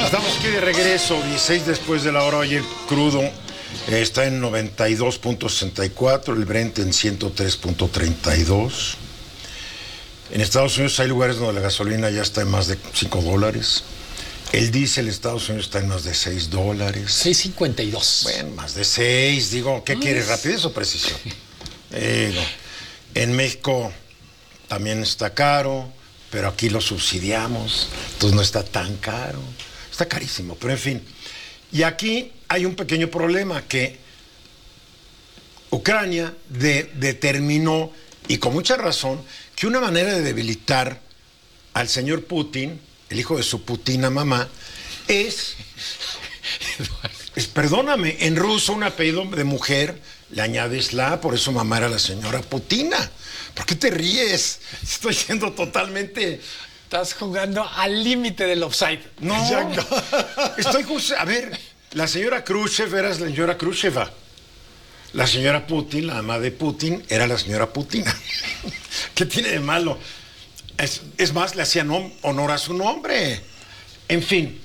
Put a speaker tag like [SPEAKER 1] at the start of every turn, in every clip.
[SPEAKER 1] Estamos aquí de regreso, 16 después de la hora. Hoy el crudo está en 92.64, el Brent en 103.32. En Estados Unidos hay lugares donde la gasolina ya está en más de $5. El diésel en Estados Unidos está en más de $6.
[SPEAKER 2] 6.52.
[SPEAKER 1] Bueno, más de 6. Digo, ¿qué quieres? ¿Rapidez o precisión? En México también está caro, pero aquí lo subsidiamos, entonces no está tan caro. Está carísimo, pero en fin. Y aquí hay un pequeño problema, que Ucrania determinó, y con mucha razón, que una manera de debilitar al señor Putin, el hijo de su Putina mamá, es perdóname, en ruso un apellido de mujer le añades la, por eso mamá era la señora Putina. ¿Por qué te ríes? Estoy siendo totalmente...
[SPEAKER 2] Estás jugando al límite del offside.
[SPEAKER 1] No, estoy justo... A ver, la señora Khrushchev era la señora Khrushcheva. La señora Putin, la mamá de Putin, era la señora Putina. ¿Qué tiene de malo? Es más, le hacían honor a su nombre. En fin,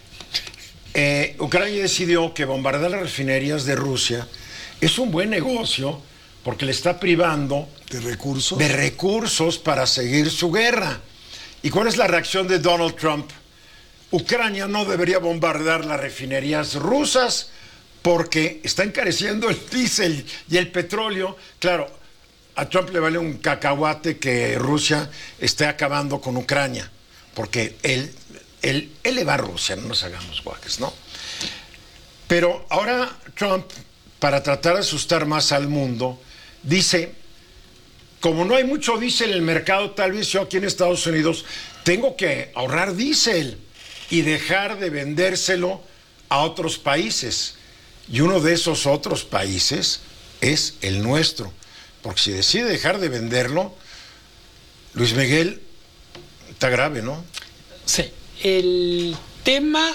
[SPEAKER 1] Ucrania decidió que bombardear las refinerías de Rusia es un buen negocio porque le está privando
[SPEAKER 3] ¿De recursos?
[SPEAKER 1] de recursos para seguir su guerra. ¿Y cuál es la reacción de Donald Trump? Ucrania no debería bombardear las refinerías rusas porque está encareciendo el diésel y el petróleo. Claro, a Trump le vale un cacahuate que Rusia esté acabando con Ucrania, porque él le va a Rusia, no nos hagamos guajes, ¿no? Pero ahora Trump, para tratar de asustar más al mundo, dice, como no hay mucho diésel en el mercado, tal vez yo aquí en Estados Unidos tengo que ahorrar diésel y dejar de vendérselo a otros países. Y uno de esos otros países es el nuestro. Porque si decide dejar de venderlo, Luis Miguel, está grave, ¿no?
[SPEAKER 2] Sí. El tema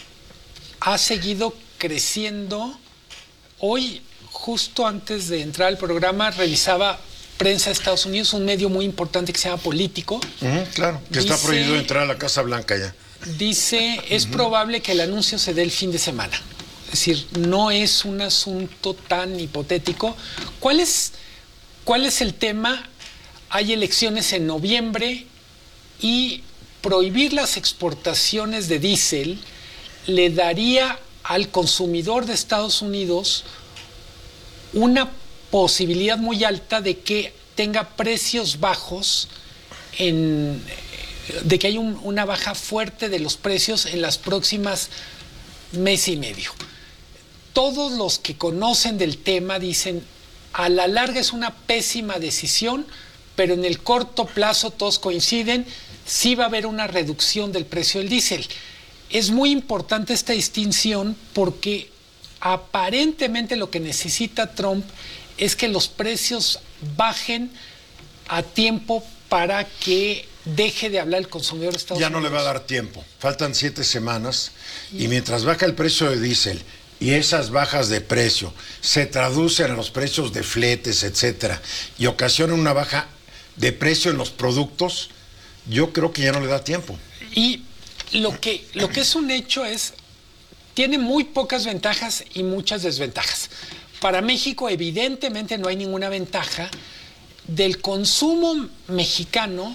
[SPEAKER 2] ha seguido creciendo. Hoy, justo antes de entrar al programa, revisaba Prensa de Estados Unidos, un medio muy importante que se llama Político.
[SPEAKER 1] Claro, que está prohibido entrar a la Casa Blanca ya.
[SPEAKER 2] Dice, es probable que el anuncio se dé el fin de semana. Es decir, no es un asunto tan hipotético. ¿Cuál es el tema? Hay elecciones en noviembre y prohibir las exportaciones de diésel le daría al consumidor de Estados Unidos una posibilidad muy alta de que tenga precios bajos, de que haya una baja fuerte de los precios en las próximas mes y medio. Todos los que conocen del tema dicen, a la larga es una pésima decisión, pero en el corto plazo todos coinciden, sí va a haber una reducción del precio del diésel. Es muy importante esta distinción porque aparentemente lo que necesita Trump es que los precios bajen a tiempo para que deje de hablar el consumidor de Estados Unidos.
[SPEAKER 1] Ya no le va a dar tiempo. Faltan 7 semanas y mientras baja el precio de diésel y esas bajas de precio se traducen a los precios de fletes, etcétera, y ocasionan una baja de precio en los productos, yo creo que ya no le da tiempo.
[SPEAKER 2] Y lo que es un hecho es, tiene muy pocas ventajas y muchas desventajas. Para México, evidentemente, no hay ninguna ventaja. Del consumo mexicano,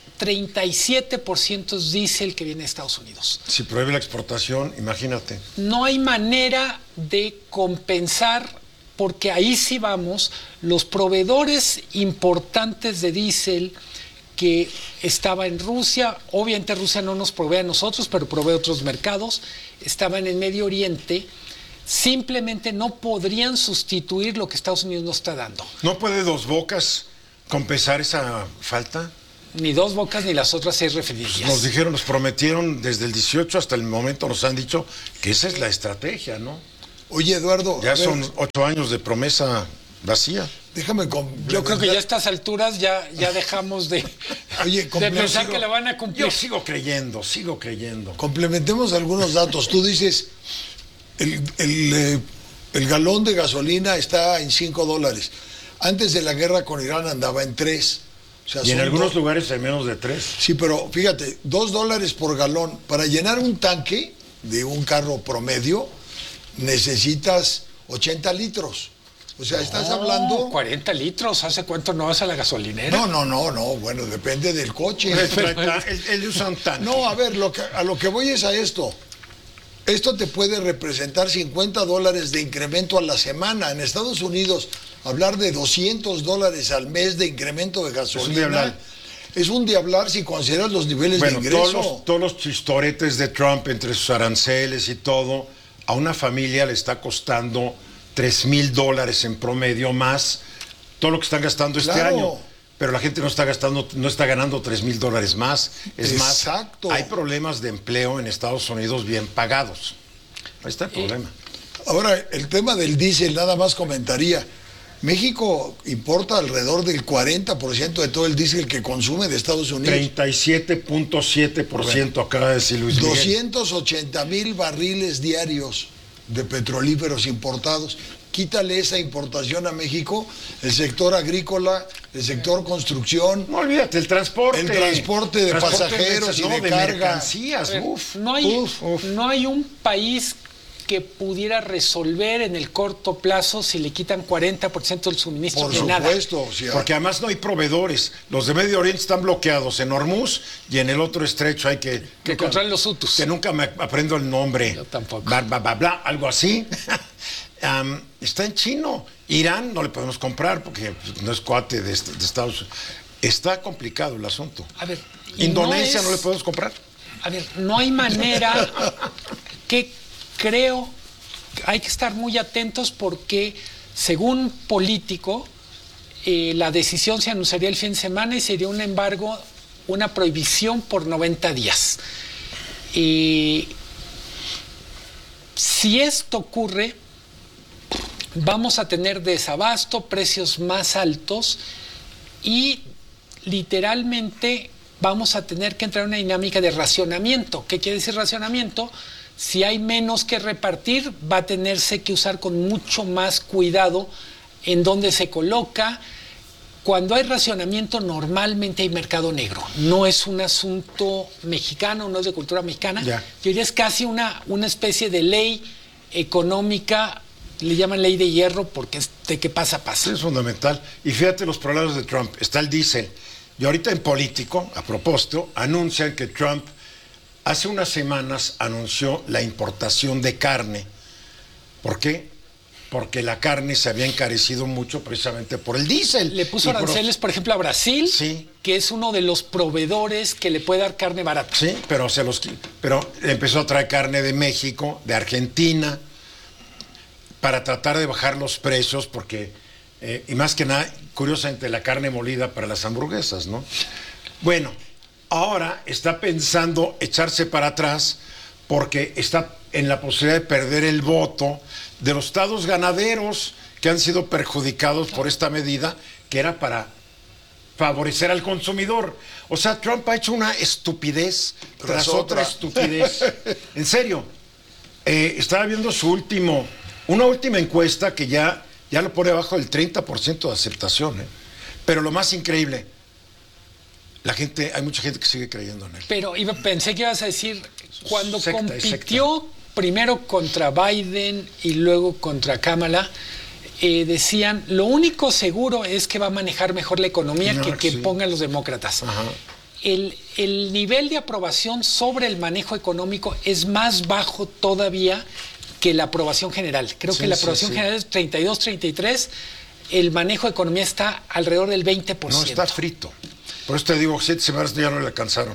[SPEAKER 2] 37% es diésel que viene de Estados Unidos.
[SPEAKER 1] Si prohíbe la exportación, imagínate.
[SPEAKER 2] No hay manera de compensar, porque ahí sí vamos, los proveedores importantes de diésel que estaba en Rusia, obviamente Rusia no nos provee a nosotros, pero provee a otros mercados, estaban en Medio Oriente, simplemente no podrían sustituir lo que Estados Unidos nos está dando.
[SPEAKER 1] ¿No puede Dos Bocas compensar esa falta?
[SPEAKER 2] Ni Dos Bocas ni las otras 6 refinerías.
[SPEAKER 1] Nos dijeron, nos prometieron desde el 18 hasta el momento, nos han dicho que esa es la estrategia, ¿no?
[SPEAKER 3] Oye, Eduardo...
[SPEAKER 1] Ya son 8 años de promesa vacía.
[SPEAKER 3] Déjame
[SPEAKER 2] Yo creo que ya a estas alturas ya dejamos de pensar que la van a cumplir.
[SPEAKER 1] Yo sigo creyendo.
[SPEAKER 3] Complementemos algunos datos. Tú dices, el galón de gasolina está en $5. Antes de la guerra con Irán andaba en 3. O sea,
[SPEAKER 1] y en algunos lugares hay menos de 3.
[SPEAKER 3] Sí, pero fíjate, $2 por galón. Para llenar un tanque de un carro promedio, necesitas 80 litros. O sea, estás hablando...
[SPEAKER 2] 40 litros, ¿hace cuánto no vas a la gasolinera?
[SPEAKER 3] No, bueno, depende del coche.
[SPEAKER 1] Él usa un tanque.
[SPEAKER 3] No, a ver, a lo que voy es a esto. Esto te puede representar $50 de incremento a la semana. En Estados Unidos, hablar de $200 al mes de incremento de gasolina es un diablar si consideras los niveles de ingreso.
[SPEAKER 1] Todos los chistoretes de Trump entre sus aranceles y todo, a una familia le está costando $3,000 en promedio más todo lo que están gastando este año. Pero la gente no está ganando $3,000 más. Es
[SPEAKER 3] Exacto.
[SPEAKER 1] más, hay problemas de empleo en Estados Unidos bien pagados. Ahí está el problema.
[SPEAKER 3] Ahora, el tema del diésel, nada más comentaría. México importa alrededor del 40% de todo el diésel que consume de Estados Unidos.
[SPEAKER 1] 37.7% acaba de decir Luis Miguel.
[SPEAKER 3] 280,000 barriles diarios de petrolíferos importados. Quítale esa importación a México, el sector agrícola, el sector construcción.
[SPEAKER 1] No olvídate, el transporte.
[SPEAKER 3] El transporte de pasajeros y de carga.
[SPEAKER 1] Mercancías.
[SPEAKER 2] No hay un país que pudiera resolver en el corto plazo si le quitan 40% del suministro de nada.
[SPEAKER 3] Por supuesto. O sea,
[SPEAKER 1] porque además no hay proveedores. Los de Medio Oriente están bloqueados en Hormuz y en el otro estrecho hay que
[SPEAKER 2] controlar los hutus.
[SPEAKER 1] Que nunca me aprendo el nombre.
[SPEAKER 2] Yo tampoco.
[SPEAKER 1] Algo así. Está en chino. Irán no le podemos comprar porque no es cuate de Estados Unidos. Está complicado el asunto.
[SPEAKER 2] A ver,
[SPEAKER 1] Indonesia no le podemos comprar.
[SPEAKER 2] A ver, no hay manera que creo que hay que estar muy atentos porque, según Político, la decisión se anunciaría el fin de semana y sería un embargo, una prohibición por 90 días. Si esto ocurre, vamos a tener desabasto, precios más altos y literalmente vamos a tener que entrar en una dinámica de racionamiento. ¿Qué quiere decir racionamiento? Si hay menos que repartir, va a tenerse que usar con mucho más cuidado en dónde se coloca. Cuando hay racionamiento, normalmente hay mercado negro. No es un asunto mexicano, no es de cultura mexicana.
[SPEAKER 1] Ya.
[SPEAKER 2] Yo diría es casi una especie de ley económica, le llaman ley de hierro porque es de que pasa.
[SPEAKER 1] Sí, es fundamental. Y fíjate los problemas de Trump. Está el diésel. Y ahorita en Político, a propósito, anuncian que Trump hace unas semanas anunció la importación de carne. ¿Por qué? Porque la carne se había encarecido mucho precisamente por el diésel.
[SPEAKER 2] Le puso aranceles, por ejemplo, a Brasil,
[SPEAKER 1] sí,
[SPEAKER 2] que es uno de los proveedores que le puede dar carne barata.
[SPEAKER 1] Sí, pero empezó a traer carne de México, de Argentina, para tratar de bajar los precios, porque, y más que nada, curiosamente, la carne molida para las hamburguesas, ¿no? Bueno, ahora está pensando echarse para atrás porque está en la posibilidad de perder el voto de los estados ganaderos que han sido perjudicados por esta medida que era para favorecer al consumidor. O sea, Trump ha hecho una estupidez tras otra estupidez. En serio, estaba viendo una última encuesta que ya lo pone abajo del 30% de aceptación. Pero lo más increíble, hay mucha gente que sigue creyendo en él.
[SPEAKER 2] Pero pensé que ibas a decir, cuando compitió primero contra Biden y luego contra Kamala, decían, lo único seguro es que va a manejar mejor la economía que pongan los demócratas.
[SPEAKER 1] Ajá.
[SPEAKER 2] El nivel de aprobación sobre el manejo económico es más bajo todavía que la aprobación general. Creo que la aprobación general es 32, 33, el manejo de economía está alrededor del 20%.
[SPEAKER 1] No, está frito. Por eso te digo, 7 semanas ya no le alcanzaron.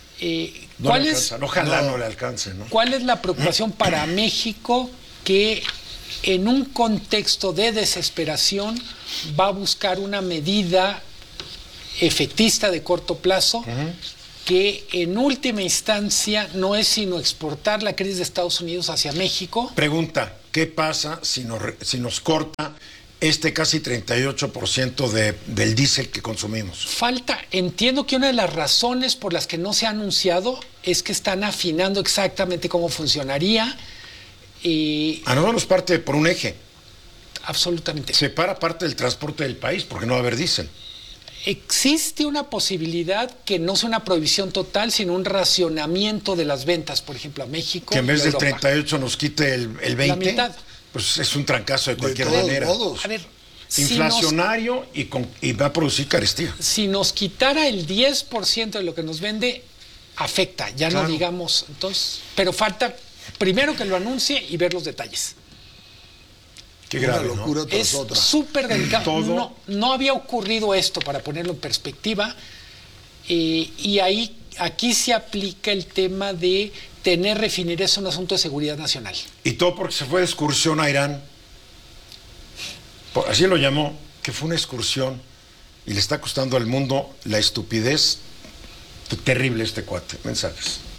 [SPEAKER 1] Ojalá no le alcance, ¿no?
[SPEAKER 2] ¿Cuál es la preocupación para México que en un contexto de desesperación va a buscar una medida efectista de corto plazo que en última instancia no es sino exportar la crisis de Estados Unidos hacia México?
[SPEAKER 1] Pregunta, ¿qué pasa si nos corta casi 38% del diésel que consumimos?
[SPEAKER 2] Entiendo que una de las razones por las que no se ha anunciado es que están afinando exactamente cómo funcionaría.
[SPEAKER 1] A nosotros nos parte por un eje.
[SPEAKER 2] Absolutamente.
[SPEAKER 1] Separa parte del transporte del país porque no va a haber diésel.
[SPEAKER 2] existe una posibilidad que no sea una prohibición total, sino un racionamiento de las ventas, por ejemplo, a México.
[SPEAKER 1] Que en vez
[SPEAKER 2] y a
[SPEAKER 1] del
[SPEAKER 2] Europa.
[SPEAKER 1] 38 nos quite el 20.
[SPEAKER 2] La mitad.
[SPEAKER 1] Pues es un trancazo de cualquier
[SPEAKER 3] todos
[SPEAKER 1] manera.
[SPEAKER 3] modos.
[SPEAKER 2] A ver,
[SPEAKER 1] Inflacionario y va a producir carestía.
[SPEAKER 2] si nos quitara el 10% de lo que nos vende, afecta, ya
[SPEAKER 1] Claro.
[SPEAKER 2] no digamos. Entonces, pero falta primero que lo anuncie y ver los detalles.
[SPEAKER 1] Qué
[SPEAKER 3] Una
[SPEAKER 1] grave, ¿no?
[SPEAKER 3] locura tras
[SPEAKER 2] Es
[SPEAKER 3] otra.
[SPEAKER 2] súper delicado.
[SPEAKER 1] Todo.
[SPEAKER 2] No había ocurrido esto, para ponerlo en perspectiva. Y aquí se aplica el tema de tener refinerías, es un asunto de seguridad nacional.
[SPEAKER 1] Y todo porque se fue de excursión a Irán. Así lo llamó, que fue una excursión y le está costando al mundo la estupidez. Terrible este cuate. Mensajes.